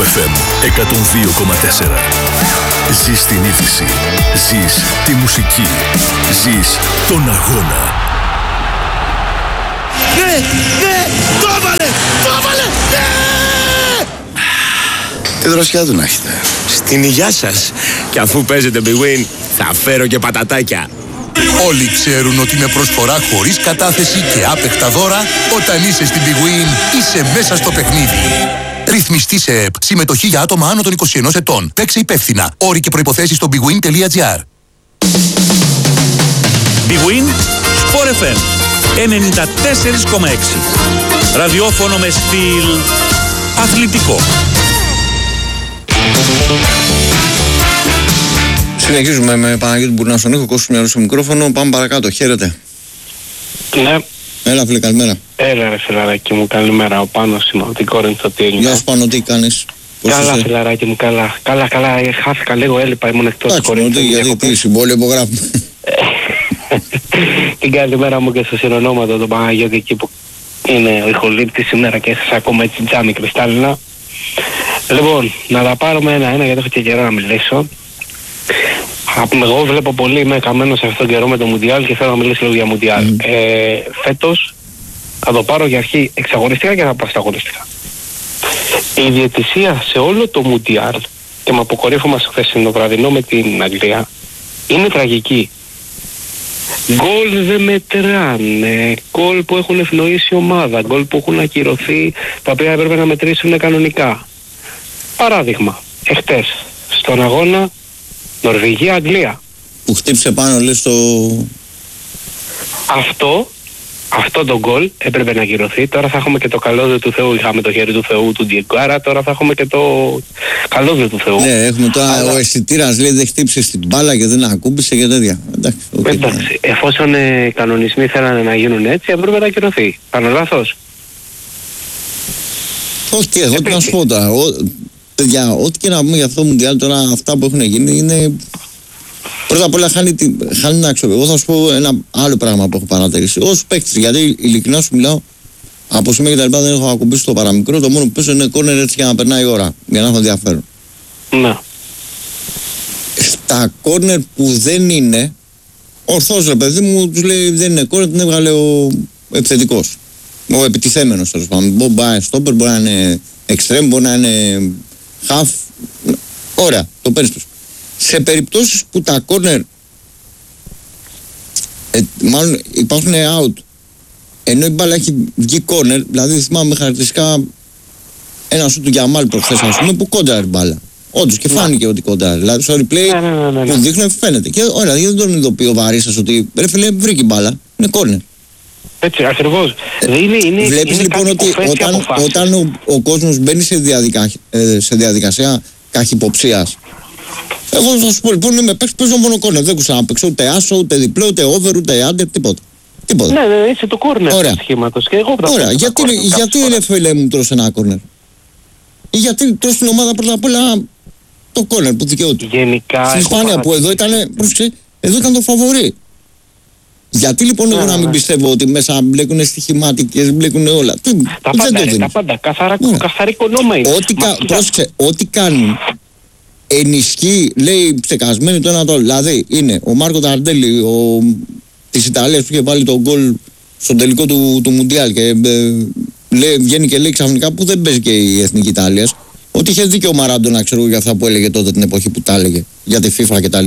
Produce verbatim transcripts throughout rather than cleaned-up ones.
εφ εμ εκατόν δύο κόμμα τέσσερα. Ζεις την είδηση. Ζεις τη μουσική. Ζεις τον αγώνα. Ναι, ναι, το έβαλε, το έβαλε, ναι! Τι δροσιά του να έχετε. Στην υγειά σας. Και αφού παίζετε Big Win, θα φέρω και πατατάκια. Όλοι ξέρουν ότι με προσφορά χωρίς κατάθεση και άπεχτα δώρα, όταν είσαι στην Big Win, είσαι μέσα στο παιχνίδι. Ρυθμιστή σε ΕΠ. Συμμετοχή για άτομα άνω των είκοσι ενός ετών. Παίξε υπεύθυνα. Όροι και προϋποθέσεις στο bigwin τελεία gr. Big Win, Sport εφ εμ ενενήντα τέσσερα κόμμα έξι. Ραδιόφωνο με στυλ αθλητικό. Συνεχίζουμε με Παναγιώτη Μπουρνά στον ήχο, Κώστας Μιαρός στο μικρόφωνο. Πάμε παρακάτω. Χαίρετε. Ναι. Έλα, φίλε, καλημέρα. Έλα, ρε φιλαράκι μου, καλημέρα. Ο Πάνος είμαι από την Κόρινθο. Τι έγινε? Γεια σου, Πάνο, τι κάνεις? Καλά, φιλαράκι μου, καλά. Καλά, καλά. Χάθηκα λίγο, έλειπα, ήμουν εκτός της Κόρινθο. Γιατί τι συμβόλαιο υπογράφουμε. Την καλημέρα μου και στο συνονόματο τον Παναγιώτη εκεί που είναι ο ηχολήπτης σήμερα και σας ακόμα έτσι τζάμι κρυστάλλινα. Λοιπόν, να τα πάρουμε ένα-ένα γιατί έχω και καιρό να μιλήσω. Εγώ βλέπω πολύ, είμαι καμένος σε αυτόν τον καιρό με το Μουντιάλ και θέλω να μιλήσω λίγο για Μουντιάλ. Mm. Ε, φέτος θα το πάρω για αρχή εξαγωνιστικά και θα πάω στα αγωνιστικά. Η διαιτησία σε όλο το Μουντιάλ και με αποκορύφωμα στο χθεσινό βραδινό με την Αγγλία είναι τραγική. Γκολ δεν μετράνε, γκολ που έχουν ευνοήσει η ομάδα, γκολ που έχουν ακυρωθεί, τα οποία έπρεπε να μετρήσουν κανονικά. Παράδειγμα, εχθές στον αγώνα Νορβηγία-Αγγλία. Που χτύπησε πάνω, λες, στο... Αυτό, αυτό το γκολ έπρεπε να ακυρωθεί. Τώρα θα έχουμε και το καλώδιο του Θεού. Είχαμε το χέρι του Θεού του Ντιεγκάρα, τώρα θα έχουμε και το καλώδιο του Θεού. Ναι, έχουμε τώρα. Αλλά... ο αισθητήρας λέει δεν χτύπησε στην μπάλα και δεν ακούμπησε και τέτοια. Εντάξει, okay, Εντάξει ναι. Εφόσον ε, οι κανονισμοί θέλανε να γίνουν έτσι, έπρεπε να ακυρωθεί. Κάνω λάθος? Όχι, τι, εγώ τι να σου πω τώρα. Ο, παιδιά, ό,τι και να πούμε για αυτό το Μουντιάλ τώρα, αυτά που έχουν γίνει είναι. Πρώτα απ' όλα χάνει, χάνει την αξιοπιστία. Εγώ θα σου πω ένα άλλο πράγμα που έχω παρατηρήσει. Ως παίκτης, γιατί ειλικρινά σου μιλάω, από σημεία και τα λοιπά δεν έχω ακουμπήσει το παραμικρό. Το μόνο που παίζω είναι κόρνερ έτσι για να περνάει η ώρα. Για να έχω ενδιαφέρον. Ναι. Στα κόρνερ που δεν είναι, ορθώς ρε παιδί μου, τους λέει δεν είναι κόρνερ, την έβγαλε ο επιθετικός. Ο επιτιθέμενος τέλος πάντων. Μπορεί να είναι στόπερ, μπορεί να είναι εξτρέμ, μπορεί να είναι half. Ωραία, το παίρνεις πίσω. Σε περιπτώσεις που τα corner ε, μάλλον υπάρχουν out ενώ η μπάλα έχει βγει corner, δηλαδή θυμάμαι χαρακτηριστικά ένα σου του Γιαμάλ προχθές ας πούμε που κόντραρε μπάλα. Όντως και φάνηκε ότι κόντραρε. Δηλαδή στο replay ναι, ναι, ναι, ναι. που δείχνουν φαίνεται. Και ωραία, δεν τον ειδοποιεί ο Βαρίσας ότι ρε φίλε βρήκε μπάλα, είναι corner. Έτσι, ακριβώς. Ε, είναι, είναι, βλέπεις είναι λοιπόν ότι όταν, όταν ο, ο κόσμος μπαίνει σε, διαδικα, ε, σε διαδικασία καχυποψίας. Εγώ θα σου πω λοιπόν είμαι παίκτης, παίζω μόνο κόρνερ. Δεν ξέρω να παίξω ούτε άσο, ούτε διπλό, ούτε over, ούτε under, τίποτα. τίποτα. Ναι, ναι, είσαι το κόρνερ του σχήματος. Και εγώ ωραία, γιατί, γιατί ρε φίλε μου τρως ένα κόρνερ? Γιατί τρως την ομάδα πρώτα απ' όλα το κόρνερ που δικαιούται. Γενικά. Στην Ισπανία που εδώ ήταν, πρόσεξε, εδώ ήταν το φαβορί. Γιατί λοιπόν εγώ να μην πιστεύω ότι μέσα μπλέκουν στοιχηματικές, μπλέκουν όλα. Τι, τα πάντα, ρε, τα πάντα, καθαρά, ναι. Καθαρή οικονόμα είναι. Ό,τι, κα, πρόσεξε, ό,τι κάνουν ενισχύει, λέει ψεκασμένοι το ένα το άλλο. Δηλαδή είναι ο Μάρκο Ταρντέλη ο, της Ιταλίας που είχε βάλει τον γκολ στον τελικό του, του Μουντιάλ και ε, λέει, βγαίνει και λέει ξαφνικά που δεν παίζει και η Εθνική Ιταλίας ότι είχε δίκιο ο Μαράντονα, ξέρω για αυτά που έλεγε τότε την εποχή που τα έλεγε για τη FIFA κτλ.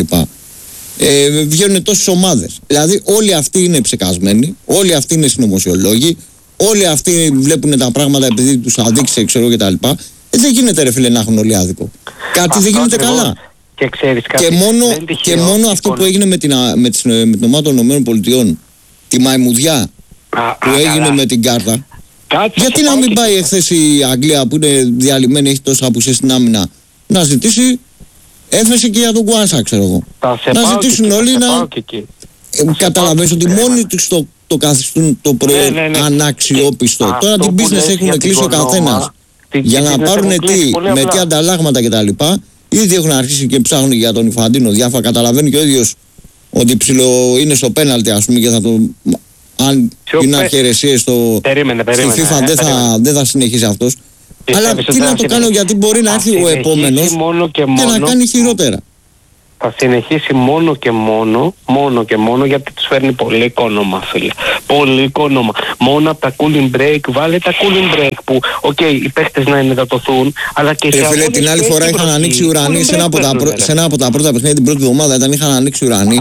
Ε, βγαίνουν τόσες ομάδες. Δηλαδή όλοι αυτοί είναι ψεκασμένοι, όλοι αυτοί είναι συνωμοσιολόγοι, όλοι αυτοί βλέπουν τα πράγματα επειδή τους αδείξε, ξέρω κτλ. Ε, δεν γίνεται ρε φίλε να έχουν όλοι άδικο. Κάτι αυτό δεν γίνεται ακριβώς. Καλά. Και, ξέρεις, κάτι και μόνο, και μόνο αυτό που έγινε με την, με την, με την ομάδα των ΗΠΑ, τη μαϊμουδιά α, που α, έγινε καλά. Με την κάρτα. Κάτσε, γιατί να μην πάει εχθές η Αγγλία που είναι διαλυμένη, έχει τόσα απουσίες στην άμυνα, να ζητήσει έφεση και για τον Κουάνσα, ξέρω εγώ. Να ζητήσουν όλοι να. Ε, καταλαβαίνεις ότι μόνοι τους το, το καθιστούν το προϊόν ναι, ναι, ναι. αναξιόπιστο. Και τώρα την business έχουν κλείσει ο καθένας. Για να πάρουν τι, με τι ανταλλάγματα κτλ. Ήδη έχουν αρχίσει και ψάχνουν για τον Ιφαντίνο διάφορα. Καταλαβαίνει και ο ίδιος ότι ψηλό είναι στο πέναλτι, ας πούμε, και θα το. Αν είναι αρχαιρεσίες στο. Περίμενε, περίμενε. Στη FIFA ε, δεν, θα, δεν θα συνεχίσει αυτός. Αλλά τι να το κάνω, γιατί μπορεί να έρθει ο επόμενος και, και να κάνει χειρότερα. Θα συνεχίσει μόνο και μόνο, μόνο και μόνο γιατί τους φέρνει πολύ οικόνομα, φίλε. Πολύ οικόνομα. Μόνο από τα cooling break, βάλε τα cooling break που, οκ, okay, οι παίχτες να ενυδατωθούν, αλλά και σε φίλε, την άλλη φορά είχαν ανοίξει ουρανοί σε ένα, από τα πρω... σε ένα από τα πρώτα παιχνίδια την πρώτη εβδομάδα, ήταν είχαν ανοίξει ουρανοί.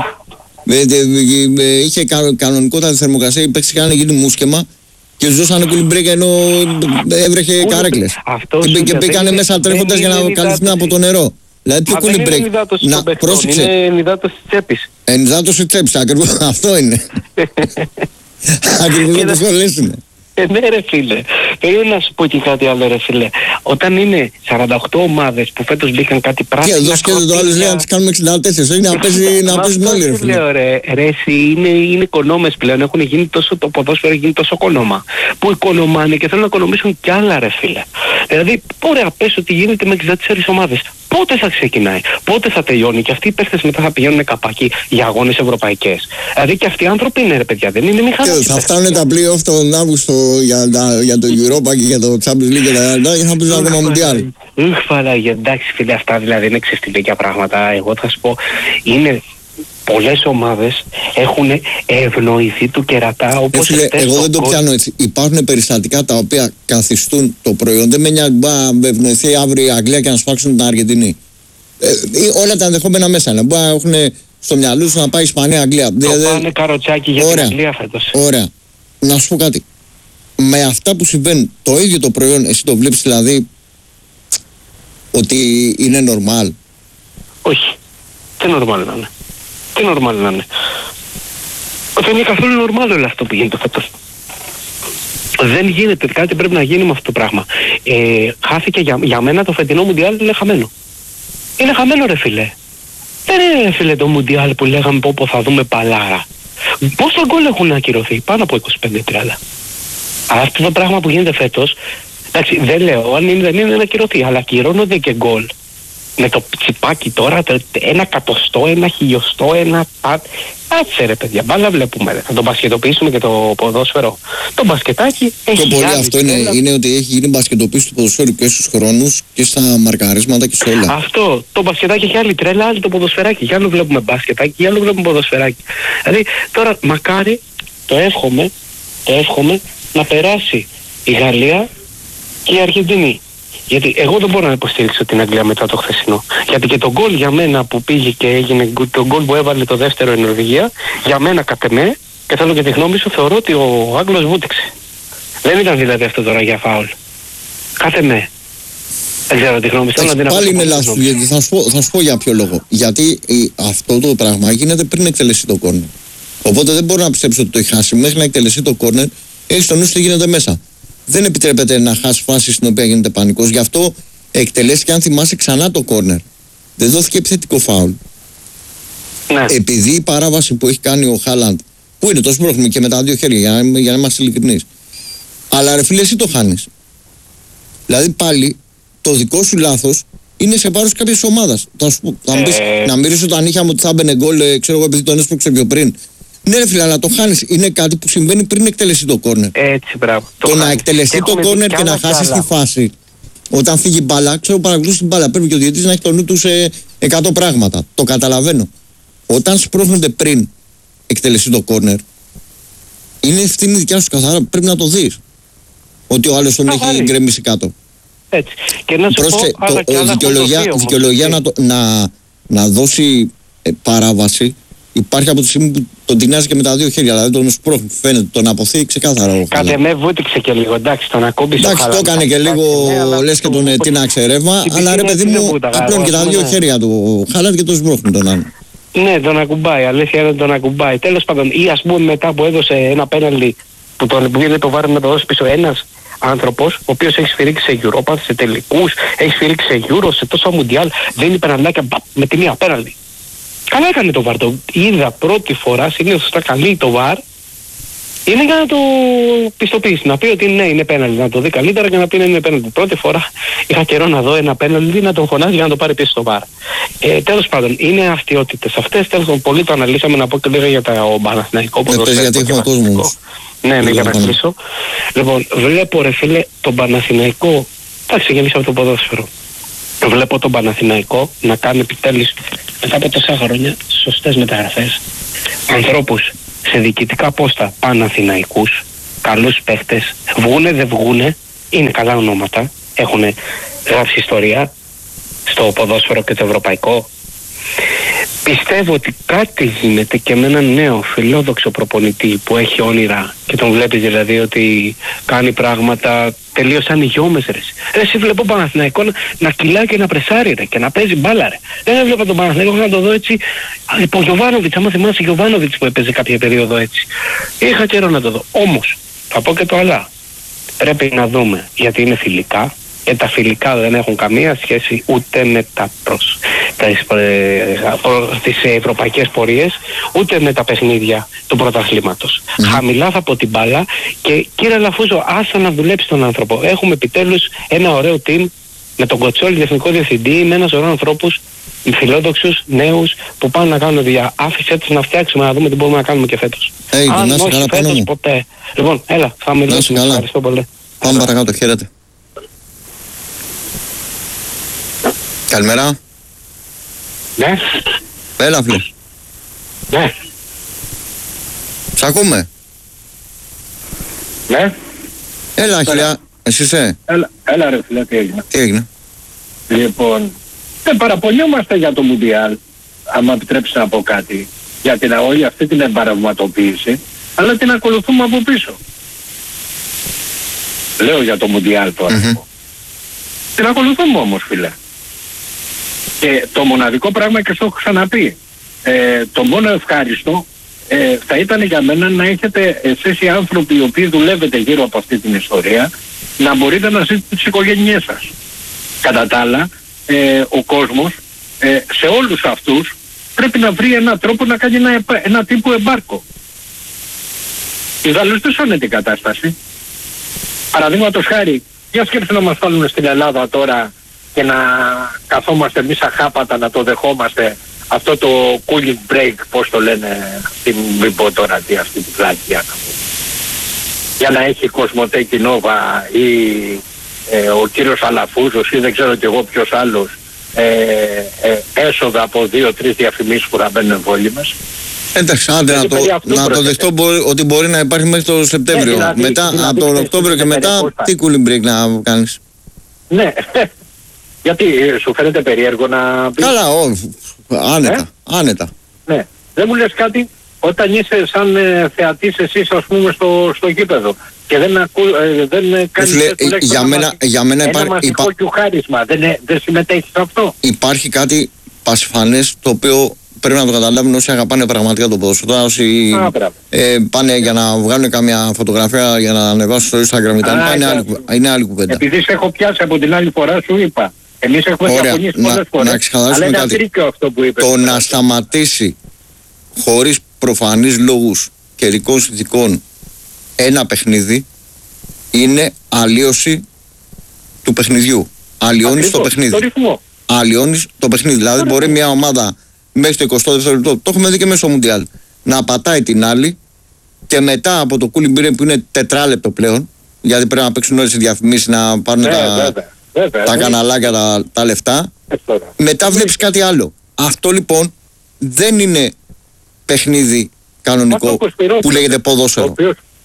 Είχε κανονικότατη θερμοκρασία, οι παίχτες είχαν γίνει μουσκεμα και τους δώσανε cooling break ενώ έβρεχε καρέκλες. Και μπήκανε μέσα τρέχοντας για να καλυφθούν από το νερό. Δηλαδή πιο cooling break. Να πρόσεξε. Είναι ενυδάτωση της τσέπης. Ενυδάτωση της τσέπης, ακριβώς αυτό είναι. Ακριβώς όπως το λες είναι. Ε, ναι ρε φίλε, θέλω να σου πω και κάτι άλλο ρε φίλε. Όταν είναι σαράντα οκτώ ομάδες που φέτος μπήκαν κάτι πράσινα... Και εδώ σκέφτεται το άλλος λέει να τις κάνουμε εξήντα τέσσερα, όχι να παίζουν όλοι ρε φίλε. Λέω ρε, ρε εσύ είναι, είναι οικονόμες πλέον, έχουν γίνει τόσο, το ποδόσφαιρο έχει γίνει τόσο οικονόμα. Που οικονομάνε και θέλουν να οικονομήσουν κι άλλα ρε φίλε. Δηλαδή, ωραία, πες ότι γίνεται με εξήντα τέσσερις ομάδες. Πότε θα ξεκινάει, πότε θα τελειώνει και αυτοί οι παίχτες μετά θα πηγαίνουν καπάκι για αγώνες ευρωπαϊκές. Δηλαδή και αυτοί οι άνθρωποι είναι ρε παιδιά, δεν είναι μηχανές. Θα φτάνουν τα play-off τον Αύγουστο για, για το Europa και για το Champions League και τα άλλα και θα παίζουν ακόμα Μουντιάλ. Ουφ, Παναγία, εντάξει φίλε, αυτά δηλαδή είναι ξεφτιλίκια πράγματα. Εγώ θα σου πω, είναι... Πολλές ομάδες έχουν ευνοηθεί του κερατά όπως Έφυγε, εγώ δεν το πιάνω έτσι. Υπάρχουν περιστατικά τα οποία καθιστούν το προϊόν. Δεν με νοιάζει να ευνοηθεί αύριο η Αγγλία και να σφάξουν την Αργεντινή. Ε, όλα τα ενδεχόμενα μέσα είναι. Μπορεί να έχουν στο μυαλό σου να πάει Ισπανία, Αγγλία. Το δηλαδή, πάνε καροτσάκι για ωραία, την Αγγλία φέτος. Ωραία. Να σου πω κάτι. Με αυτά που συμβαίνουν, το ίδιο το προϊόν, εσύ το βλέπεις δηλαδή ότι είναι normal? Όχι. Τι normal να είναι. Τι normal να είναι. Δεν είναι καθόλου normal όλο αυτό που γίνεται φέτος. Δεν γίνεται, κάτι πρέπει να γίνει με αυτό το πράγμα. Ε, χάθηκε για, για μένα το φετινό Μουντιάλ, είναι χαμένο. Είναι χαμένο ρε φίλε. Δεν είναι ρε φίλε το Μουντιάλ που λέγαμε πω, πω θα δούμε παλάρα. Πόσα γκολ έχουν ακυρωθεί, πάνω από είκοσι πέντε τριάντα. Αλλά αυτό το πράγμα που γίνεται φέτος, εντάξει δεν λέω αν είναι, δεν είναι να ακυρωθεί, αλλά ακυρώνονται και γκολ. Με το τσιπάκι τώρα, ένα κατοστό, ένα χιλιοστό, ένα πατ. Κάτσε ρε παιδιά, μπάλα βλέπουμε. Θα τον μπασκετοποιήσουμε και το ποδόσφαιρο. Το μπασκετάκι έχει γίνει. Το πολύ αυτό είναι, είναι ότι έχει γίνει μπασκετοποίηση του ποδοσφαίρου και στους χρόνους και στα μαρκαρίσματα και σε όλα. Αυτό. Το μπασκετάκι έχει άλλη τρέλα, άλλη το ποδοσφαιράκι. Για άλλο βλέπουμε μπασκετάκι, για άλλο βλέπουμε ποδοσφαιράκι. Δηλαδή τώρα μακάρι, το εύχομαι, το εύχομαι να περάσει η Γαλλία και η Αργεντινή. Γιατί εγώ δεν μπορώ να υποστήριξω την Αγγλία μετά το χθεσινό. Γιατί και το γκολ για μένα που πήγε και έγινε, το γκολ που έβαλε το δεύτερο η Νορβηγία, για μένα κατ' εμέ, και θέλω και τη γνώμη σου, θεωρώ ότι ο Άγγλος βούτυξε. Δεν ήταν δηλαδή αυτό τώρα για φάουλ. Κατ' εμέ. Δεν ξέρω τη γνώμη σου. Πάλι είναι λάθος, γιατί θα σου, πω, θα σου πω για ποιο λόγο. Γιατί αυτό το πράγμα γίνεται πριν εκτελεστεί το κόρνερ. Οπότε δεν μπορώ να πιστέψω ότι το έχει χάσει. Μέχρι να εκτελεστεί το κόρνερ, έχει στο νου τι γίνεται μέσα. Δεν επιτρέπεται να χάσει φάση στην οποία γίνεται πανικός. Γι' αυτό εκτελέστηκε, αν θυμάσαι, ξανά το κόρνερ. Δεν δόθηκε επιθετικό φάουλ. Ναι. Επειδή η παράβαση που έχει κάνει ο Χάλαντ, που είναι το σπρώχνουμε και με τα δύο χέρια, για να, για να είμαστε ειλικρινείς. Αλλά ρε φίλε, εσύ το χάνεις. Δηλαδή πάλι το δικό σου λάθος είναι σε βάρος κάποιες ομάδας. Θα σου θα ε... μπεις, να μυρίσω ότι αν είχαμε ότι θα έμπαινε γκολ, ξέρω εγώ, επειδή τον έσπρωξε πιο πριν. Ναι ρε φίλε, αλλά το χάνεις. Είναι κάτι που συμβαίνει πριν εκτελεστεί το κόρνερ. Έτσι, μπράβο. Το, το να εκτελεστεί το κόρνερ και να χάσεις τη φάση. Όταν φύγει μπάλα, ξέρω παρακολουθείς την μπάλα. Πρέπει και ο διαιτητής να έχει το νου του σε εκατό πράγματα. Το καταλαβαίνω. Όταν σπρώχνονται πριν εκτελεστεί το κόρνερ, είναι ευθύνη δικιά σου καθαρά. Πρέπει να το δεις. Ότι ο άλλος τον Αχάρη. έχει γκρεμίσει κάτω. Έτσι. Και να σου Πρόσεχε, πω, το, το, δικαιολογία, δικαιολογία να, το, να, να δώσει ε, παράβαση. Υπάρχει από τη στιγμή που τον τεινάζει και με τα δύο χέρια, δηλαδή τον σπρώχνει, φαίνεται, τον αποθεί ξεκάθαρα. Κάτε με βούτυξε και λίγο, εντάξει, τον ακούμπησε. Εντάξει, το έκανε και λίγο, ναι, λες και τον τίναξε ρεύμα, αλλά ρε παιδί μου, απλώνει και τα δύο χέρια του Χάλαντ και τον σπρώχνει τον άλλο. Ναι, τον ακουμπάει, αλήθεια δεν τον ακουμπάει. Τέλος πάντων, ή ας πούμε μετά που έδωσε ένα πέναλτι που τον πήγε το βάρο να το δώσει πίσω ένας άνθρωπος, ο οποίος έχει σφυρίξει σε Europa, σε τελικούς, έχει σφυρίξει σε Euro, σε τόσα Μουντιάλ, δίνει πέναλτάκια με τη μία πέναλτι. Καλά έκανε το βαρ, το είδα πρώτη φορά, συνήθως τα καλεί το βαρ, είναι για να το πιστοποιήσει, να πει ότι ναι είναι πέναλτι, να το δει καλύτερα και να πει ναι είναι πέναλτι. Πρώτη φορά είχα καιρό να δω ένα πέναλτι, να τον φωνάζει για να το πάρει πίσω στο βαρ. Ε, τέλος πάντων, είναι αστιότητες αυτές, τέλος πάντων πολύ το αναλύσαμε, να πω και λίγα για το Παναθηναϊκό ποδόσφαιρο. Γιατί έχω κόσμο. Ναι, ναι, για να κλείσω. Λοιπόν, βλέπω ρε φίλε τον Παναθηναϊκό εντάξει, και εμείς από το ποδόσφαιρο. Βλέπω τον Παναθηναϊκό να κάνει επιτέλους μετά από τόσα χρόνια σωστές μεταγραφές. Ανθρώπους σε διοικητικά πόστα Παναθηναϊκούς, καλούς παίχτες, βγούνε δεν βγούνε, είναι καλά ονόματα, έχουν γράψει ιστορία στο ποδόσφαιρο και το ευρωπαϊκό. Πιστεύω ότι κάτι γίνεται και με έναν νέο φιλόδοξο προπονητή που έχει όνειρα και τον βλέπεις δηλαδή ότι κάνει πράγματα τελείως ανηγιόμες ρε. Ρε εσύ βλέπω Παναθηναϊκό να, να κυλάει και να πρεσάρει ρε και να παίζει μπάλα ρε. Δεν έβλεπα τον Παναθηναϊκό να το δω έτσι υπό Γιοβάνοβιτς, άμα θυμάσαι Γιοβάνοβιτς που έπαιζε κάποια περίοδο έτσι. Είχα καιρό να το δω. Όμως θα πω και το αλλά. Πρέπει να δούμε γιατί είναι φιλικά. Και τα φιλικά δεν έχουν καμία σχέση ούτε με τα προς, τα, ε, τις ευρωπαϊκές πορείες, ούτε με τα παιχνίδια του πρωταθλήματος. Mm. Χαμηλά θα πω την μπάλα και κύριε Λαφούζο, άσα να δουλέψει τον άνθρωπο. Έχουμε επιτέλους ένα ωραίο team με τον Κοτσόλη, διευθυντικό διευθυντή, με ένα σωρό ανθρώπους φιλόδοξους, νέους που πάνε να κάνουν δουλειά. Άφησε τους να φτιάξουμε, να δούμε τι μπορούμε να κάνουμε και φέτος. Hey, αν όχι φέτος ποτέ. Λοιπόν, έλα, θα μιλήσουμε. Ευχαριστώ πολύ. Πάμε παρακάτω, χαίρετε. Καλημέρα. Ναι. Έλα φίλε. Ναι. Σ' ακούμε. Ναι. Έλα Αχιλιά, εσύ είσαι. Έλα, έλα ρε φίλε, τι έγινε. Τι έγινε. Λοιπόν, δεν παραπονιόμαστε για το Μουντιάλ, άμα επιτρέψεις να πω κάτι, για την όλη αυτή την εμπαραγματοποίηση, αλλά την ακολουθούμε από πίσω. Λέω για το Μουντιάλ τώρα. Mm-hmm. Την ακολουθούμε όμως φίλε. Και το μοναδικό πράγμα, και στο έχω ξαναπεί, ε, το μόνο ευχάριστο ε, θα ήταν για μένα να έχετε εσείς οι άνθρωποι οι οποίοι δουλεύετε γύρω από αυτή την ιστορία να μπορείτε να ζείτε τις οικογένειές σας. Κατά τα άλλα, ε, ο κόσμος ε, σε όλους αυτούς πρέπει να βρει έναν τρόπο να κάνει ένα, ένα τύπου εμπάρκο. Οι Γάλλους δεν σώνε την κατάσταση. Παραδείγματος χάρη, για σκέψτε να μας βάλουν στην Ελλάδα τώρα και να καθόμαστε εμείς αχάπατα να το δεχόμαστε αυτό το cooling break, πώς το λένε, μην πω τώρα τι αυτή την πλάκια, για να έχει Κοσμοτέ Κινόβα ή ε, ο κύριος Αλαφούζος ή δεν ξέρω κι εγώ ποιος άλλος ε, ε, έσοδα από δύο-τρεις διαφημίσεις που μπαίνουν εμβόλυμες. Εντάξει, άντε να το, να το δεχτώ μπορεί, ότι μπορεί να υπάρχει μέχρι το Σεπτέμβριο. Ναι, δηλαδή, μετά, δηλαδή, από τον Οκτώβριο και μετά, τι cooling break να κάνεις. Ναι, γιατί σου φαίνεται περίεργο να πεις. Καλά, όχι, άνετα, ε? άνετα. Ναι, δεν μου λες κάτι όταν είσαι σαν ε, θεατής εσείς ας πούμε στο, στο γήπεδο και δεν, ακού, ε, δεν κάνεις Φίλε, για μένα, μασι... για μένα ένα υπά... μασικό υπά... κιουχάρισμα, δεν, ε, δεν συμμετέχεις σε αυτό. Υπάρχει κάτι πασφανές το οποίο πρέπει να το καταλάβουν όσοι αγαπάνε πραγματικά το ποδόσφαιρο. Όσοι Α, ε, πάνε για να βγάλουν καμιά φωτογραφία για να ανεβάσουν στο Instagram, ήταν, Α, είναι, άλλη, είναι άλλη κουβέντα. Επειδή σε έχω πιάσει από την άλλη φορά σου είπα. Εμείς έχουμε διαφωνήσει πολλές φορές. Να ξεκαθαρίσουμε κάτι. Αυτό που είπες, το να σταματήσει χωρίς προφανείς λόγους καιρικών συνθηκών ένα παιχνίδι είναι αλλίωση του παιχνιδιού. Αλλιώνεις το παιχνίδι. Το ρυθμό. Αλλιώνεις το παιχνίδι. Δηλαδή το μπορεί μια ομάδα μέχρι το εικοστό δεύτερο λεπτό, το έχουμε δει και μέσα στο Μουντιάλ, να πατάει την άλλη και μετά από το cooling break που είναι τετράλεπτο πλέον, γιατί πρέπει να παίξουν όλες οι διαφημίσεις, να πάρουν yeah, τα, βέβαια, βέβαια, τα καναλάκια, τα, τα λεφτά. Yeah, μετά βλέπεις κάτι άλλο. Αυτό λοιπόν δεν είναι παιχνίδι κανονικό που λέγεται ποδόσφαιρο.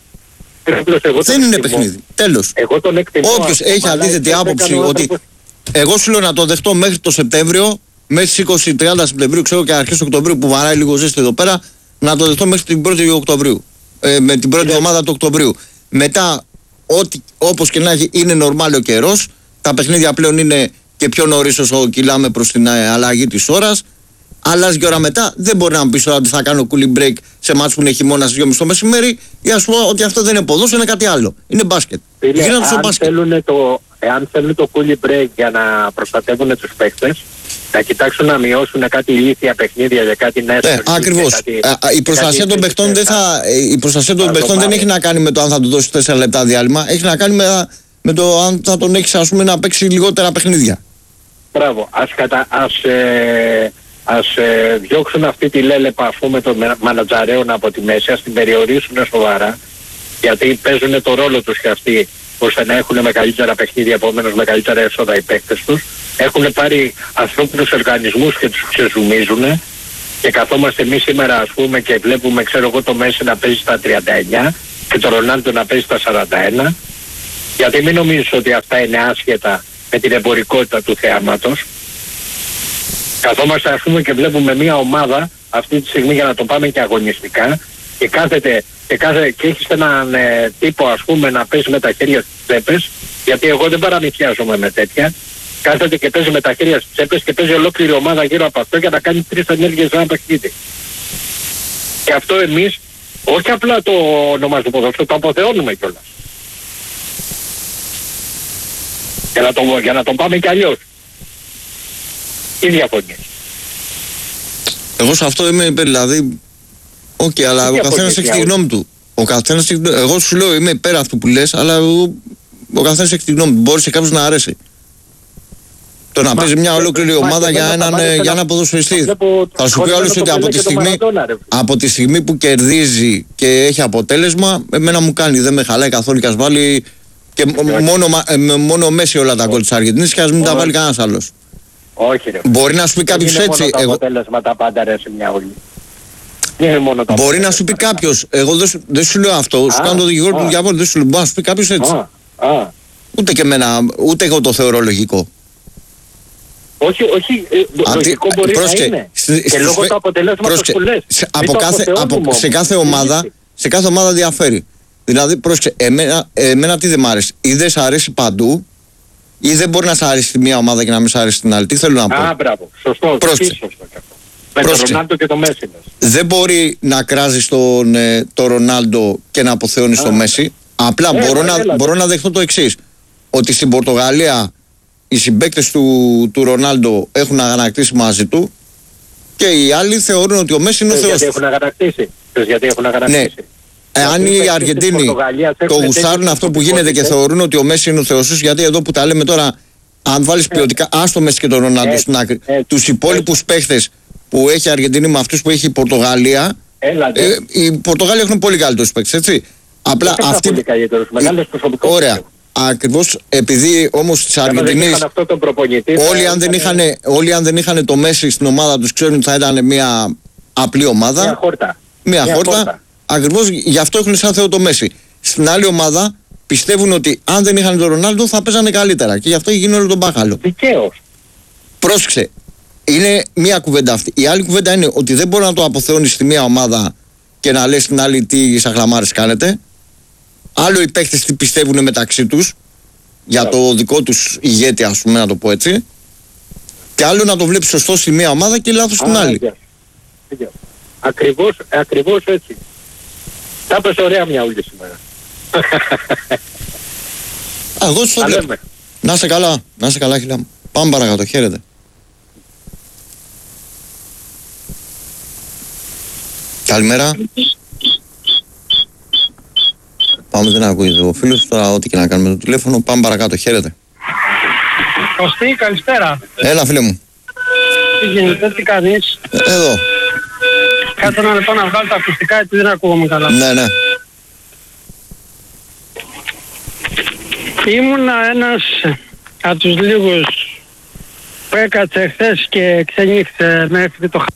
Δεν είναι παιχνίδι. Τέλος. Όποιος έχει αντίθετη άποψη ότι εγώ σου λέω να το δεχτώ μέχρι το Σεπτέμβριο, μέχρι τις είκοσι τριάντα Σεπτεμβρίου, ξέρω και αρχές Οκτωβρίου που βαράει λίγο ζέστη εδώ πέρα, να το δεχτώ μέχρι την πρώτη Οκτωβρίου. Ε, με την πρώτη εβδομάδα του Οκτωβρίου. Μετά, ό,τι, όπως και να έχει, είναι νορμάλ ο καιρός. Τα παιχνίδια πλέον είναι και πιο νωρίς όσο κυλάμε προς την αλλαγή της ώρας. Αλλάζει και ώρα μετά. Δεν μπορεί να μου πεις ότι θα κάνω cooling break σε μάτς που είναι χειμώνα στις δυόμιση το μεσημέρι, ή ας πω ότι αυτό δεν είναι ποδόσφαιρο, είναι κάτι άλλο. Είναι μπάσκετ. Φίλε, αν, μπάσκετ. Θέλουν το, εάν θέλουν το cooling break για να προστατεύουν τους παίκτες, να κοιτάξουν να μειώσουν κάτι ηλίθια παιχνίδια για κάτι νέο. Ε, ακριβώς. Κάτι, α, η προστασία των παιχτών, δεν, θα, η προστασία των παιχτών δεν έχει να κάνει με το αν θα του δώσει τέσσερα λεπτά διάλειμμα. Έχει να κάνει με, με το αν θα τον έχεις, ας πούμε, να παίξει λιγότερα παιχνίδια. Μπράβο. Ας, κατα, ας, ε, ας ε, διώξουν αυτή τη λέλεπα, ας πούμε, των μανατζαρέων από τη μέση, ας την περιορίσουν σοβαρά, γιατί παίζουν το ρόλο τους και αυτοί ώστε να έχουν μεγαλύτερα παιχνίδια, επομένως μεγαλύτερα έσοδα οι παίκτες τους. Έχουν πάρει ανθρώπινους οργανισμούς και τους ξεζουμίζουν. Και καθόμαστε εμείς σήμερα ας πούμε και βλέπουμε, ξέρω εγώ, το Μέση να παίζει στα τριάντα εννιά και το Ρονάλντο να παίζει στα σαράντα ένα. Γιατί μην νομίζεις ότι αυτά είναι άσχετα με την εμπορικότητα του θεάματος. Καθόμαστε ας πούμε και βλέπουμε μια ομάδα αυτή τη στιγμή, για να το πάμε και αγωνιστικά, και κάθεται και, κάθε, και έχεις έναν ε, τύπο ας πούμε να παίζει με τα χέρια στις τσέπες, γιατί εγώ δεν παραμυθιάζομαι με τέτοια. Κάθεται και παίζει με τα χέρια στις τσέπες και παίζει ολόκληρη ομάδα γύρω από αυτό για να κάνει τρεις ενέργειες ένα παιχνίδι. Και αυτό εμείς όχι απλά το ονομάζουμε ποδόσφαιρο, το αποθεώνουμε κιόλας. Για να το, για να το πάμε κι αλλιώς. Τι διαφωνίες? Εγώ σε αυτό είμαι υπέρ, δηλαδή. Οκ, okay, αλλά ο καθένας έχει τη γνώμη του. Ο καθένας, εγώ σου λέω είμαι υπέρ αυτού που λες, αλλά ο, ο καθένας έχει τη γνώμη του. Μπορεί σε κάποιους να αρέσει. Το να παίζει μια ολόκληρη ομάδα για έναν για ένα ποδοσφαιριστή. Θα σου πει όλος ότι από τη, στιγμή, από τη στιγμή που κερδίζει και έχει αποτέλεσμα, εμένα μου κάνει, δεν με χαλάει καθόλου και ας βάλει και μόνο, μόνο ο Μέση όλα τα γκολ της Αργεντινής και ας μην τα βάλει κανένας άλλος. Όχι ρε. Μπορεί να σου πει κάποιος έτσι. Είναι μόνο τα αποτέλεσματα πάντα ρε σε μια όλη. Μπορεί να σου πει κάποιος, εγώ δεν, δεν σου λέω αυτό, σου κάνω το δικηγόρο του διαβόλου, δεν σου λέω, μπορεί να σου πει κάποιος έτσι. Α, α. Ούτε και εμένα, ούτε εγώ το θεωρώ λογικό. Όχι, όχι, ε, Αντι... λογικό μπορεί πρόσκε, να είναι. Σ, και λόγω του αποτελέσματος που λες. Σε, από κάθε, από, σε, κάθε ομάδα, σε κάθε ομάδα διαφέρει. Δηλαδή, πρόσκε, εμένα, εμένα τι δεν μ' αρέσει. Ή δεν σ' αρέσει παντού, ή δεν μπορεί να σ' αρέσει τη μία ομάδα και να μην σ' αρέσει την άλλη. Τι θέλω να πω. Α, μπράβο. Σωστό. Πρόσκε. Με τον Ρονάλντο και το Μέση. Δεν μπορεί να κράζεις τον ε, το Ρονάλντο και να αποθεώνεις το Μέση. Απλά έλα, μπορώ, έλα, να, έλα, μπορώ να δεχτώ το εξής. Ότι στην Πορτογαλία οι συμπαίκτες του, του Ρονάλντο έχουν αγανακτήσει μαζί του και οι άλλοι θεωρούν ότι ο Μέση είναι ο Θεός. Γιατί έχουν αγανακτήσει. Γιατί έχουν αγανακτήσει. Ναι. Εάν οι Αργεντίνοι το γουστάρουν αυτό που γίνεται και θεωρούν ότι ο Μέση είναι ο Θεός τους, γιατί εδώ που τα λέμε τώρα, αν βάλεις ποιοτικά, ας το Μέση και τον Ρονάλντο στην άκρη, τους υπόλοιπους παίχτες που έχει η Αργεντινή με αυτούς που έχει η Πορτογαλία, ε, οι Πορτογάλοι έχουν πολύ καλύτερους παίκτες, έτσι. Απλά αυτοί. Ωραία. Ακριβώς επειδή όμως της Αργεντινής όλοι αν δεν είχαν, όλοι αν δεν είχαν το Μέση στην ομάδα τους ξέρουν ότι θα ήταν μια απλή ομάδα. Μια χόρτα. Μια, μια χόρτα. χόρτα. Ακριβώς γι' αυτό έχουν σαν Θεό το Μέση. Στην άλλη ομάδα πιστεύουν ότι αν δεν είχαν τον Ρονάλντο θα παίζανε καλύτερα και γι' αυτό γίνει όλο τον μπάχαλο. Δικαίως. Πρόσεξε. Είναι μία κουβέντα αυτή. Η άλλη κουβέντα είναι ότι δεν μπορεί να το αποθεώνεις στη μία ομάδα και να λες στην άλλη τι σαχλαμάρες κάνετε. Άλλο οι παίκτες τι πιστεύουν μεταξύ τους για yeah. το δικό τους ηγέτη, ας πούμε, να το πω έτσι. Και άλλο να το βλέπεις σωστό στη μία ομάδα και λάθος στην άλλη. Yeah. Yeah. Ακριβώς, ακριβώς έτσι. Θα πες ωραία μια ούλη σήμερα. Α, εγώ σου το βλέπω. Να είσαι καλά, να είσαι καλά, χιλιά μου. Πάμε παρακάτω, χαίρετε. Καλημέρα. Πάμε, δεν ακούει ο φίλος τώρα, ό,τι και να κάνουμε το τηλέφωνο. Πάμε παρακάτω, χαίρετε. Κωστή, καλησπέρα. Έλα, φίλε μου. Τι γίνεται, τι κάνεις? Εδώ. Κάτω ένα λεπτό να βγάλω τα ακουστικά γιατί δεν ακούγομαι καλά. Ναι, ναι. Ήμουνα ένας από τους λίγους που έκατσε χθες και ξενύχτησε μέχρι το χ...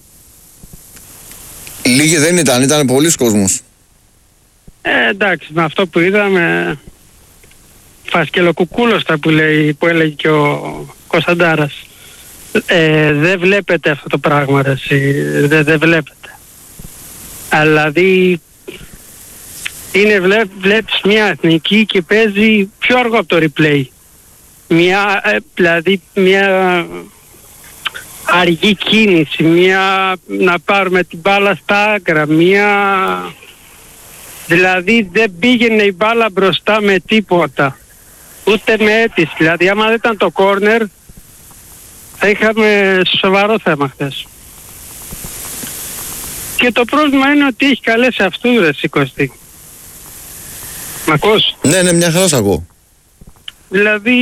Λίγοι δεν ήταν, ήταν πολλοί κόσμος. Ε, εντάξει, με αυτό που είδαμε φασκελοκουκούλωστα που, λέει, που έλεγε και ο Κωνσταντάρας. Ε, δεν βλέπετε αυτό το πράγμα, ρε, δεν δε βλέπετε. Αλλά δηλαδή είναι, βλέ, βλέπεις μια εθνική και παίζει πιο αργό από το replay. Μια, ε, δηλαδή μια αργή κίνηση, μια να πάρουμε την μπάλα στα άκρα, μια... Δηλαδή δεν πήγαινε η μπάλα μπροστά με τίποτα. Ούτε με αίτηση. Δηλαδή άμα δεν ήταν το κόρνερ θα είχαμε σοβαρό θέμα χθες. Και το πρόβλημα είναι ότι έχει καλέσει αυτούς, ρε Κωστή. Μ' ακούς? Ναι, ναι, μια χαρά σ' ακούω. Δηλαδή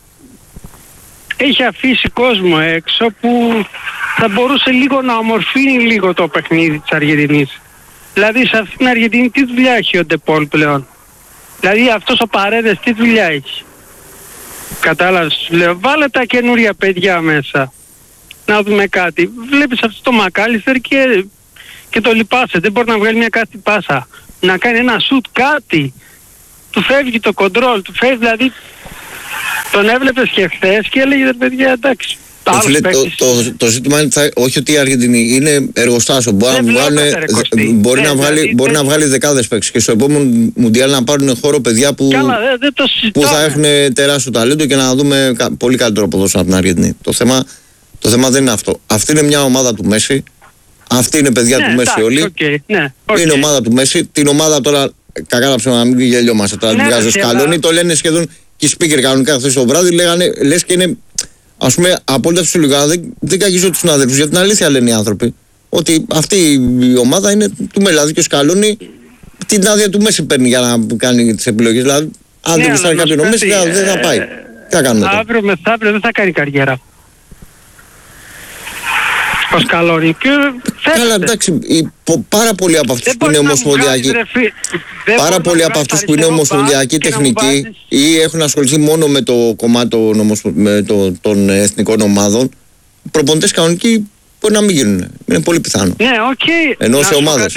έχει αφήσει κόσμο έξω που θα μπορούσε λίγο να ομορφύνει λίγο το παιχνίδι της Αργεντινής. Δηλαδή σε αυτήν την Αργεντινή τι δουλειά έχει ο Ντεπόλ πλέον? Δηλαδή αυτός ο Παρέδες τι δουλειά έχει? Κατάλαβες, λέω, βάλε τα καινούρια παιδιά μέσα. Να δούμε κάτι. Βλέπεις αυτό το Μακάλιστερ και, και το λυπάσαι. Δεν μπορεί να βγάλει μια κάτι πάσα. Να κάνει ένα σουτ κάτι. Του φεύγει το κοντρόλ, του φεύγει δηλαδή. Τον έβλεπες και χθες και έλεγε ρε παιδιά εντάξει. Το, φίλε, το, το, το ζήτημα είναι θα, όχι ότι η Αργεντινή είναι εργοστάσιο. Μπορεί, να, βγάλε, μπορεί, ε, να, βγάλει, δηλαδή, μπορεί να βγάλει δεκάδες παίκτες και στο επόμενο Μουντιάλ να πάρουν χώρο παιδιά που, καλά, δε, δε το που θα έχουν τεράστιο ταλέντο και να δούμε κα, πολύ καλύτερο ποδόσφαιρο από την Αργεντινή. Το θέμα, το θέμα δεν είναι αυτό. Αυτή είναι μια ομάδα του Μέση. Αυτή είναι παιδιά ναι, του Μέση εντάξει, όλοι. Okay, ναι, okay. Είναι ομάδα του Μέση. Την ομάδα τώρα, κακά τα ψέματα, να μην γελιόμαστε. Τώρα την βγάζω σκαλόνι. Το λένε σχεδόν και οι speaker κανονικά χθες το βράδυ. Λέγανε, λες και είναι. Ας πούμε, απόλυτα φυσιολογικά, δεν, δεν καγίζω τους συναδέλφους, για την αλήθεια λένε οι άνθρωποι. Ότι αυτή η ομάδα είναι του Μέση. Δηλαδή και ο Σκαλόνι την άδεια του Μέση παίρνει για να κάνει τις επιλογές. Δηλαδή, αν ναι, δεν γουστάρει κάποιον ο Μέση, ε, δεν θα πάει. Ε, τι θα κάνουμε τώρα? Αύριο μεθαύριο δεν θα κάνει καριέρα. Ο Σκαλόνι. Καλά, εντάξει, πάρα πολλοί από αυτούς που είναι ομοσπονδιακοί. Πάρα πολλοί από αυτούς που είναι ομοσπονδιακοί τεχνικοί ή έχουν ασχοληθεί μόνο με το κομμάτι των, με το, των εθνικών ομάδων, προπονητές κανονικοί μπορεί να μην γίνουν. Είναι πολύ πιθανό. Ναι, οκ. Okay. Ενώ σε ομάδες.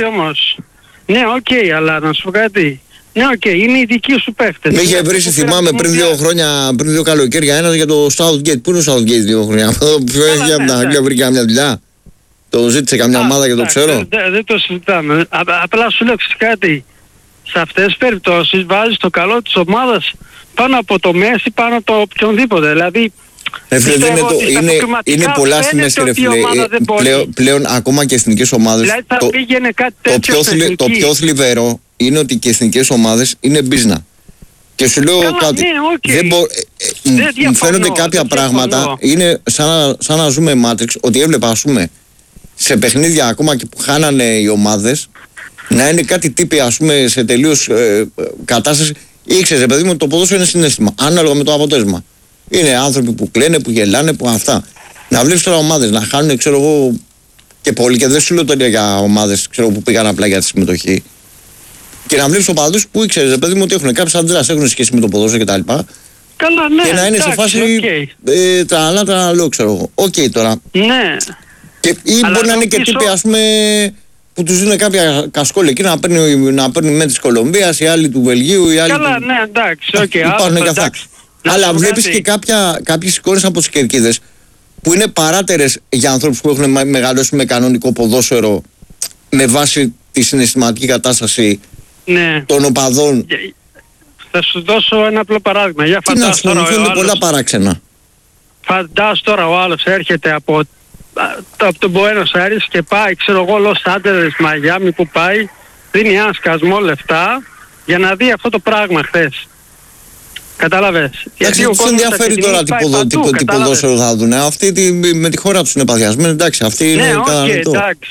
Ναι, οκ, okay, αλλά να σου πω κάτι. Ναι, οκ, okay, είναι οι δικοί σου παίχτες. Με είχε βρει, θυμάμαι, πριν δύο χρόνια, πριν δύο καλοκαίρια, ένας για το Southgate. Πού είναι ο Southgate δύο χρόνια? Αυτό που έφυγε από την Αγγλία, βρήκε καμιά δουλειά. Το ζήτησε καμιά ομάδα και το ξέρω. Δεν δε, δε το συζητάμε. Α, απλά σου λέω κάτι. Σε αυτές τις περιπτώσεις βάζεις το καλό της ομάδας πάνω από το Μέση, πάνω από το οποιονδήποτε. Δηλαδή, ρε φίλε, είναι, το, είναι, είναι πολλά στιγμές ρε φίλε. Πλέον, πλέον ακόμα και εθνικές ομάδες. Δηλαδή θα το, πήγαινε κάτι τέτοιο το, πιο το πιο θλιβερό είναι ότι και εθνικές ομάδες είναι business. Και σου λέω καλά, κάτι. Ναι, okay. Δεν μπο, ε, δεν μου φαίνονται κάποια δεν πράγματα. Διαφωνώ. Είναι σαν, σαν να ζούμε Matrix. Ότι έβλεπα, ας πούμε, σε παιχνίδια ακόμα και που χάνανε οι ομάδες, να είναι κάτι τύποι, ας πούμε, σε τελείως ε, κατάσταση. Ήξερε, παιδί μου, το ποδόσφαιρο είναι συναίσθημα. Ανάλογα με το αποτέλεσμα. Είναι άνθρωποι που κλαίνε, που γελάνε, που αυτά. Να βλέπεις τώρα ομάδες να χάνουν, ξέρω εγώ, και πολύ. Και δεν σου λέω τώρα για ομάδες που πήγαν απλά για τη συμμετοχή. Και να βλέπεις οπαδούς που ήξερε, παιδί μου, ότι έχουν κάποιες αντιδράσεις, έχουν σχέση με το ποδόσφαιρο κτλ. Καλά, ναι. Και να είναι εντάξει, σε φάση. Okay. Ε, τραλά, τραλό, ξέρω εγώ. Οκ okay, τώρα. Ναι. Και, ή αλλά μπορεί να είναι και πίσω... τύποι, ας πούμε, που τους δίνουν κάποια κασκόλια εκεί να παίρνει, να παίρνει με της Κολομβίας, οι άλλοι του Βελγίου, οι άλλοι. Καλά, του... ναι, εντάξει, οκ. Okay, υπάρχουν και αυτά. Αλλά βλέπεις και κάποια, κάποιες εικόνες από τις κερκίδες που είναι παράτερες για ανθρώπους που έχουν μεγαλώσει με κανονικό ποδόσφαιρο με βάση τη συναισθηματική κατάσταση ναι. των οπαδών. Θα σου δώσω ένα απλό παράδειγμα. Για τι να σου μου φαίνονται πολλά παράξενα. Φαντάσου τώρα ο άλλος έρχεται από, από τον Buenos Aires και πάει, ξέρω εγώ, Los Angeles, Miami που πάει, δίνει ένα σκασμό λεφτά για να δει αυτό το πράγμα χθες. Κατάλαβες. Εντάξει, τους ενδιαφέρει τώρα τι ποδόσφαιρο θα δουν. Αυτοί τη, με τη χώρα τους είναι παθιασμένοι. Εντάξει, αυτοί είναι ναι, okay, εντάξει.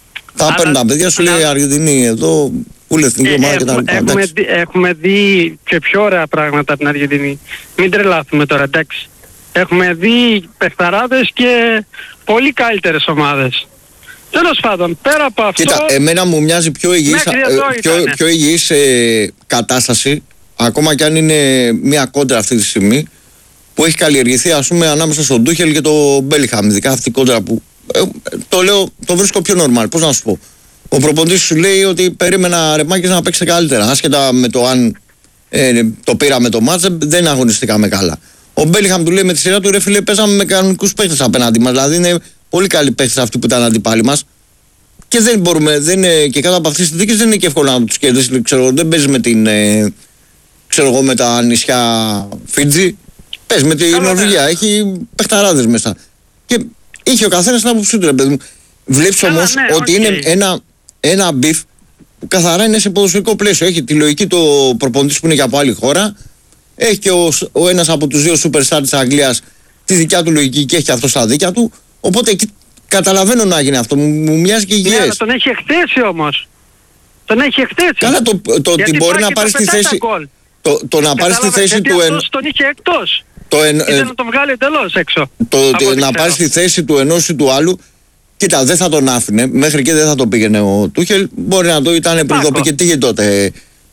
Θα παίρνουν τα παιδιά σου, λέει η Αργεντινή εδώ, πουλε εθνική ομάδα κτλ. Έχουμε, δει, έχουμε δει και πιο ωραία πράγματα από την Αργεντινή. Μην τρελάθουμε τώρα, εντάξει. Έχουμε δει παιχταράδες και πολύ καλύτερες ομάδες. Τέλος πάντων, πέρα από αυτό... Κοίτα, εμένα μου μοιάζει πιο υγιής, ε, πιο, πιο υγιής ε, κατάσταση, ακόμα κι αν είναι μια κόντρα αυτή τη στιγμή, που έχει καλλιεργηθεί, ας πούμε, ανάμεσα στον Ντούχελ και τον Μπέλιχαμ. Ειδικά αυτή η κόντρα που... Ε, το λέω, το βρίσκω πιο normal, πώς να σου πω. Ο προπονητής σου λέει ότι περίμενα Ρεμάκης να παίξετε καλύτερα. Άσχετα με το αν ε, το πήραμε το μάτς, δεν αγωνιστήκαμε καλά. Ο Μπέλιχαμ του λέει με τη σειρά του, ρε φίλε, παίζαμε με κανονικούς παίχτες απέναντι μας. Δηλαδή είναι πολύ καλοί παίχτες αυτοί που ήταν αντιπάλοι μας. Και δεν μπορούμε, δεν είναι, και κάτω από αυτές τις συνθήκες δεν είναι και εύκολο να τους κερδίσεις. Ξέρω, δεν παίζει με την, ε, ξέρω εγώ, με τα νησιά Φίτζι. Παίζει με την Νορβηγία, έχει παιχταράδες μέσα. Και είχε ο καθένας την άποψή του, ρε παιδί μου. Βλέπεις όμως ναι, ότι okay. είναι ένα, ένα μπιφ που καθαρά είναι σε ποδοσφαιρικό πλαίσιο. Έχει τη λογική του προπονητής που είναι και από άλλη χώρα. Έχει και ο, ο ένας από τους δύο superstar της Αγγλίας τη δικιά του λογική και έχει αυτό στα δίκια του. Οπότε εκεί καταλαβαίνω να γίνει αυτό. Μου, μου μοιάζει και υγιές. Ναι, αλλά τον έχει εκτέσει όμως. Τον έχει εκτέσει. Καλά, το, το ότι μπορεί να πάρει στη θέση. Το, το να πάρει στη θέση του ενός. Τον είχε εκτός. Το εν, ε, να τον βγάλει εντελώς έξω. Το, να πάρει στη θέση του ενός ή του άλλου. Κοίτα, δεν θα τον άφηνε. Μέχρι και δεν θα το πήγαινε ο Τούχελ. Μπορεί να το ήταν πριν το πήγε. Τι τότε.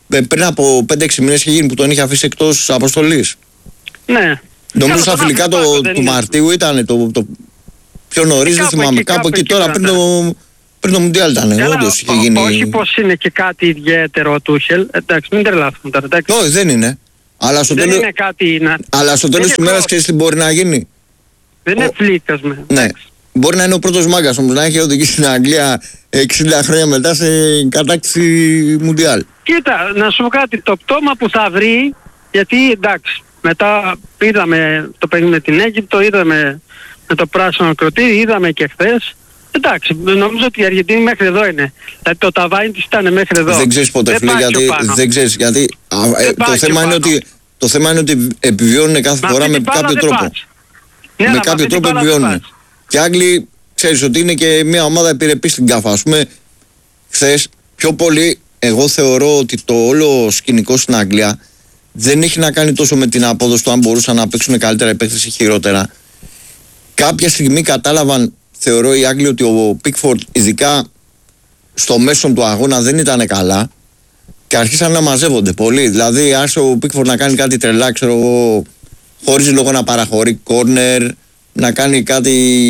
πριν από πέντε έξι μήνες είχε γίνει που τον είχε αφήσει εκτός αποστολής. Ναι. Νομίζω στα φιλικά το, του Μαρτίου ήταν το, το πιο νωρίς, δεν θυμάμαι. Κάπου εκεί τώρα πριν το, πριν το Μουντιάλ ήταν. Όντως είχε γίνει. Όχι πως είναι και κάτι ιδιαίτερο ο Τούχελ. Εντάξει, μην τρελάθουμε τώρα. Εντάξει. Όχι, δεν είναι. Αλλά στο δεν τέλος, είναι κάτι να... αλλά στο τέλος της ημέρας ξέρεις τι μπορεί να γίνει. Δεν είναι φλίκασμα. Ναι. Μπορεί να είναι ο πρώτος μάγκας όμως να έχει οδηγήσει στην Αγγλία εξήντα χρόνια μετά σε κατάκτηση Μουντιάλ. Κοίτα, να σου πω κάτι. Το πτώμα που θα βρει, γιατί εντάξει, μετά είδαμε το παιχνίδι με την Αίγυπτο, είδαμε με το πράσινο κροτήρι, είδαμε και χθες. Εντάξει, νομίζω ότι η Αργεντινή μέχρι εδώ είναι. Δηλαδή το ταβάνι της ήταν μέχρι εδώ. Δεν ξέρεις ποτέ, φίλε, γιατί, δεν ξέρεις, γιατί α, ε, το, θέμα είναι ότι, το θέμα είναι ότι επιβιώνουν κάθε μα φορά με κάποιο τρόπο. Ναι, με κάποιο τρόπο επιβιώνουν. Και οι Άγγλοι, ξέρεις ότι είναι και μια ομάδα επιρρεπή στην ΚΑΦ. Ας πούμε, χθες πιο πολύ εγώ θεωρώ ότι το όλο σκηνικό στην Αγγλία δεν έχει να κάνει τόσο με την απόδοση του αν μπορούσαν να παίξουν καλύτερα οι παίκτες ή χειρότερα. Κάποια στιγμή κατάλαβαν, θεωρώ οι Άγγλοι, ότι ο Πίκφορντ ειδικά στο μέσο του αγώνα δεν ήταν καλά και αρχίσαν να μαζεύονται πολύ. Δηλαδή άρχισε ο Πίκφορντ να κάνει κάτι τρελά, ξέρω εγώ, χωρίς λόγο να παραχωρεί κόρνερ, να κάνει κάτι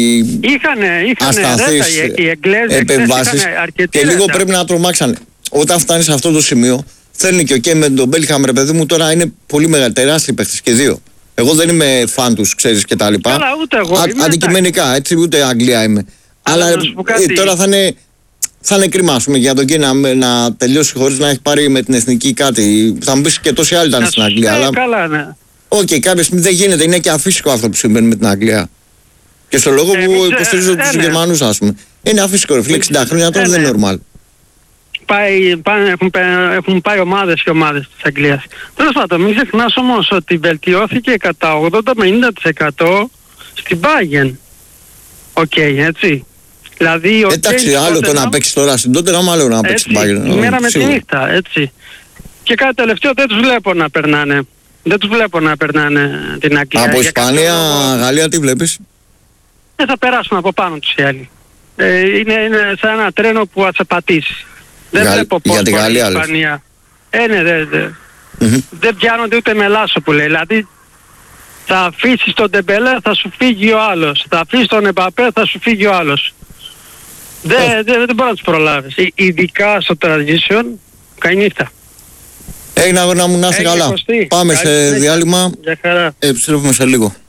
ασταθείς επεμβάσεις και λίγο ρέτα. Πρέπει να τρομάξανε. Όταν φτάνει σε αυτό το σημείο, θέλει και ο Κέι με τον Μπέλιγχαμ, ρε παιδί μου, τώρα είναι πολύ μεγάλη, τεράστιοι παίχτες και δύο. Εγώ δεν είμαι φαν τους, ξέρεις, και τα λοιπά. Καλά, ούτε εγώ. Α, αντικειμενικά, έτσι, ούτε Αγγλία είμαι. Αλλά, Αλλά ε, τώρα θα είναι, θα είναι κρίμα, ας πούμε, για τον Κέι να, να τελειώσει χωρίς να έχει πάρει με την εθνική κάτι. Θα μου πεις και τόσοι άλλοι ήταν στην Αγγλία. Ναι, αλλά... καλά, ναι. Οκ, okay, κάποια στιγμή δεν γίνεται, είναι και αφύσικο αυτό που συμβαίνει με την Αγγλία. Και στο λόγο ε, που υποστηρίζω ε, τους ε, Γερμανούς, ας πούμε. Είναι αφύσικο, ρε φίλε, εξήντα χρόνια τώρα ε, δεν είναι normal. Πάει, πάει, έχουν, έχουν πάει ομάδες και ομάδες της Αγγλίας. Τέλος πάντων, μην ξεχνάς όμως ότι βελτιώθηκε κατά ογδόντα με ενενήντα τοις εκατό στην Bayern. Οκ, okay, έτσι. Δηλαδή, ο εντάξει, άλλο το να παίξει τώρα στην τότε, άλλο να παίξει στην Bayern. Η μέρα με τη νύχτα, έτσι. Και κάτι τελευταίο δεν τους βλέπω να περνάνε. Δεν τους βλέπω να περνάνε την Αγγλία. Από Ισπανία, λόγο... Γαλλία, τι βλέπεις? Δεν θα περάσουν από πάνω τους οι άλλοι. Ε, είναι, είναι σαν ένα τρένο που θα σε πατήσει. Δεν Γα... βλέπω πώς για η Ισπανία. Ε, ναι, δεν δε. mm-hmm. δε πιάνονται ούτε με λάσο που λέει. Δηλαδή θα αφήσεις τον Ντεμπελέ, θα σου φύγει ο άλλος. Θα αφήσεις τον Εμπαπέ, θα σου φύγει ο άλλος. Δεν oh. δε, δε μπορεί να τους προλάβεις. Ειδικά στο transition, καλή νύχτα. Έγινε αγώνα μου, να είσαι καλά. Πάμε σε διάλειμμα. Για χαρά. Επιστρέφουμε σε λίγο.